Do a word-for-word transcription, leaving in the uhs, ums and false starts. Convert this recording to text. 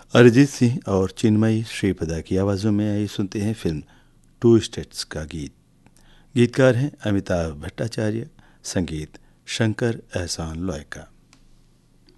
अरिजीत सिंह और चिन्मयी श्रीपदा की आवाज़ों में आई सुनते हैं फिल्म टू स्टेट्स का गीत। गीतकार हैं अमिताभ भट्टाचार्य, संगीत शंकर एहसान लॉय का।